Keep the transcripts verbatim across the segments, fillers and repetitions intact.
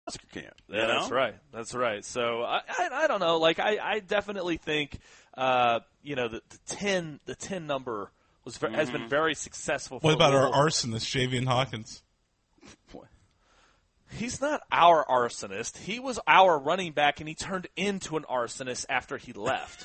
camp. Yeah, know? that's right. That's right. So I, I, I don't know. Like I, I definitely think, uh, you know, the, the ten, the ten number was mm-hmm. has been very successful. For what about Louisville. our arsonist, Javian Hawkins? Boy. He's not our arsonist. He was our running back, and he turned into an arsonist after he left.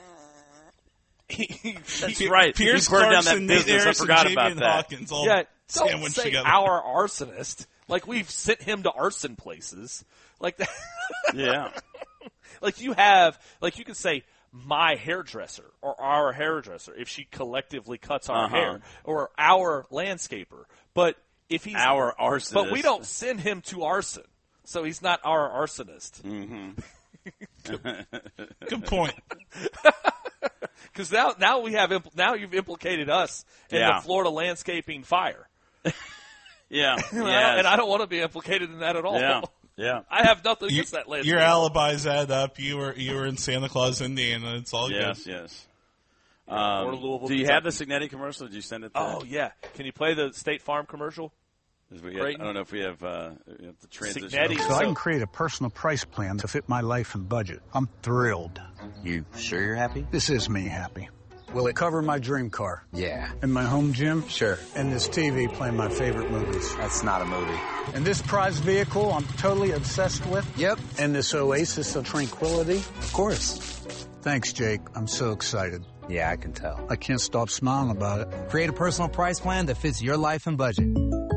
he, That's he, right. Pierce he burned down Clarkson, that business. I forgot Javian about that. Hawkins, all yeah, don't sandwiched say together. our arsonist. Like we've sent him to arson places. Like that. Yeah. Like you have, like you can say my hairdresser or our hairdresser if she collectively cuts our uh-huh. hair, or our landscaper. But if he's our arsonist, but we don't send him to arson, so he's not our arsonist. Mm-hmm. Good, good point. Because now, now we have impl- now you've implicated us in yeah. the Florida landscaping fire. yeah, and, yes. I and I don't want to be implicated in that at all. Yeah, yeah. I have nothing You, against that landscape. your alibis add up. You were you were in Santa Claus, Indiana. It's all yes, good. Yes, um, or Louisville, do you Kentucky. have the Signetti commercial? Did you send it there? Oh yeah. Can you play the State Farm commercial? We have, I don't know if we have, uh, we have the transition. Signetti. So I can create a personal price plan to fit my life and budget. I'm thrilled. You sure you're happy? This is me happy. Will it cover my dream car? Yeah. And my home gym? Sure. And this T V playing my favorite movies? That's not a movie. And this prized vehicle I'm totally obsessed with? Yep. And this oasis of tranquility? Of course. Thanks, Jake. I'm so excited. Yeah, I can tell. I can't stop smiling about it. Create a personal price plan that fits your life and budget.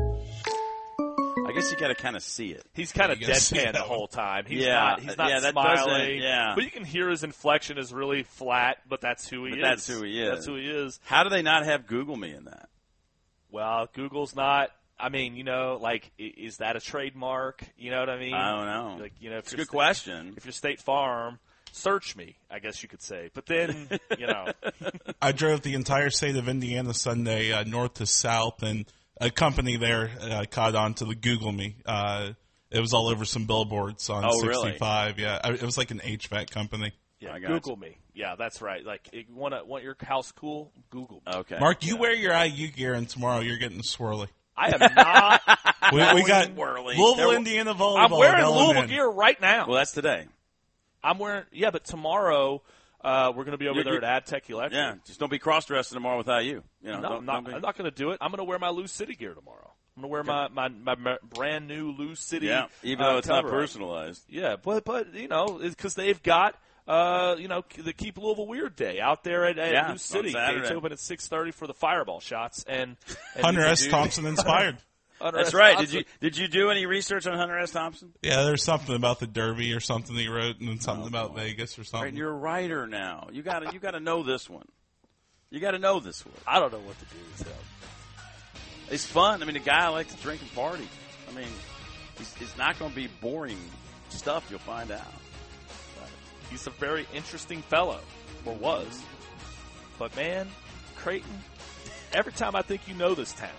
I guess you got to kind of see it. He's kind of You gotta see deadpan the that whole time. He's Yeah, not. He's not yeah, that smiling. doesn't- yeah. But you can hear his inflection is really flat. But that's who he But is. that's who he is. That's who he is. How do they not have Google Me in that? Well, Google's not. I mean, you know, like, i- is that a trademark? You know what I mean? I don't know. Like, you know, if It's a you're good Sta- question. If you're State Farm, search me. I guess you could say. But then, you know, I drove the entire state of Indiana Sunday, uh, north to south, and a company there uh, caught on to the Google Me. Uh, it was all over some billboards on Oh, really? sixty-five. Yeah, I- it was like an H V A C company. yeah, I got Google me. Yeah, that's right. Like, you want to want your house cool? Google me. Okay. Mark, you wear your I U gear, and tomorrow you're getting swirly. I am not. We, we got Swirly. Louisville, There- Indiana volleyball. I'm wearing at Louisville L M N. gear right now. Well, that's today. I'm wearing, yeah, but tomorrow uh, we're going to be over You- there you- at AdTech Electric. Yeah, just don't be cross-dressing tomorrow without you. You know, No, don't, I'm not, don't be- I'm not going to do it. I'm going to wear my Lou City gear tomorrow. I'm going to wear my, my, my, my brand new Lou City. Yeah, even uh, though it's not cover-up. personalized. Yeah, but, but you know, because they've got, uh, you know, the Keep Louisville Weird Day out there at, at Yeah, Lou on City. Saturday. Gates open at six thirty for the fireball shots. And, and Hunter you can S. do- Thompson inspired. Hunter That's S. right. Did Thompson. you did you do any research on Hunter S. Thompson? Yeah, there's something about the Derby or something he wrote, and then something Oh, about boy. Vegas or Right, something. you're a writer now. You got to you got to know this one. You got to know this one. I don't know what to do with him. It's fun. I mean, the guy likes to drink and party. I mean, it's, it's not going to be boring stuff. You'll find out. He's a very interesting fellow, or was. But, man, Creighton, every time I think you know this town.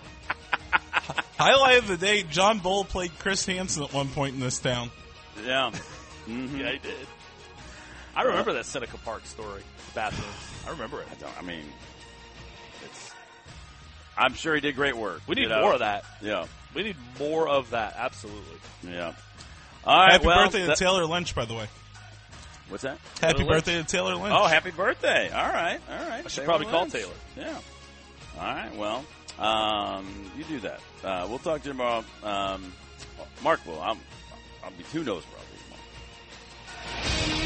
Highlight of the day, John Bull played Chris Hansen at one point in this town. Yeah. Mm-hmm. Yeah, he did. I remember that Seneca Park story, the bathroom. I remember it. I, don't, I mean, it's. I'm sure he did great work. We need you know? more of that. Yeah. We need more of that, absolutely. Yeah. All right. Happy well, birthday that- to Taylor Lynch, by the way. What's that? Happy Taylor Lynch? birthday to Taylor Lynch. Oh, happy birthday. All right. All right. I should probably call Lynch. Taylor. Yeah. All right. Well, um, you do that. Uh, we'll talk to you tomorrow. Um, Mark will. I'm, I'll be two knows probably tomorrow.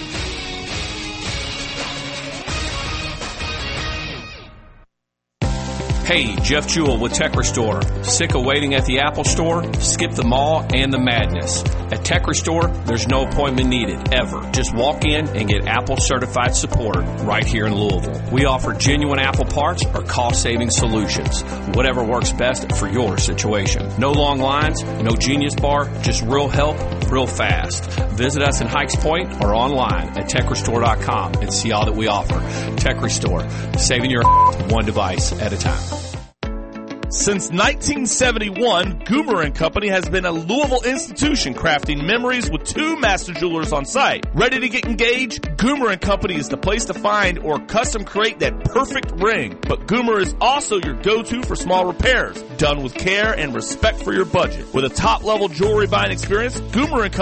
Hey, Jeff Jewell with Tech Restore. Sick of waiting at the Apple Store? Skip the mall and the madness. At Tech Restore, there's no appointment needed, ever. Just walk in and get Apple certified support right here in Louisville. We offer genuine Apple parts or cost-saving solutions. Whatever works best for your situation. No long lines, no Genius Bar, just real help, real fast. Visit us in Hikes Point or online at tech restore dot com and see all that we offer. Tech Restore, saving your one device at a time. Since nineteen seventy-one, Goomer and Company has been a Louisville institution crafting memories with two master jewelers on site. Ready to get engaged? Goomer and Company is the place to find or custom create that perfect ring. But Goomer is also your go-to for small repairs, done with care and respect for your budget. With a top-level jewelry buying experience, Goomer and Company